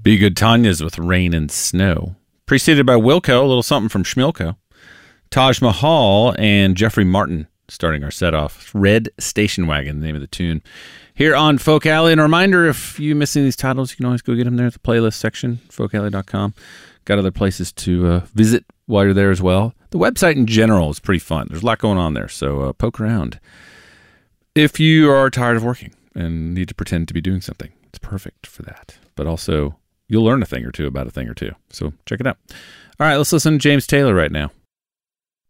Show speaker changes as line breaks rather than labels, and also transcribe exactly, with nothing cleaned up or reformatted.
Be Good Tanya's with Rain and Snow. Preceded by Wilco, a little something from Schmilko. Taj Mahal and Jeffrey Martin starting our set off. Red Station Wagon, the name of the tune. Here on Folk Alley. And a reminder, if you're missing these titles, you can always go get them there at the playlist section, folk alley dot com. Got other places to uh, visit while you're there as well. The website in general is pretty fun. There's a lot going on there, so uh, poke around. If you are tired of working and need to pretend to be doing something, it's perfect for that. But also, you'll learn a thing or two about a thing or two. So check it out. All right, let's listen to James Taylor right now.